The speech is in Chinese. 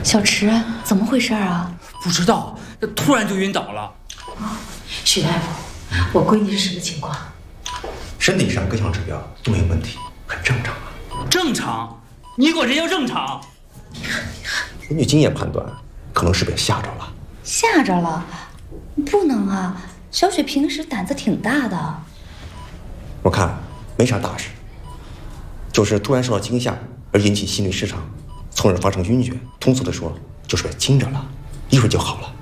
小池，怎么回事啊？ 不知道，突然就晕倒了。 许大夫，我闺女是什么情况？ 身体上各项指标都没有问题，很正常啊。 正常？你管这叫正常？ 根据经验判断，可能是被吓着了。 吓着了？不能啊，小雪平时胆子挺大的。 我看没啥大事，就是突然受到惊吓而引起心律失常，从而发生晕厥。通俗的说，就是被惊着了，一会儿就好了。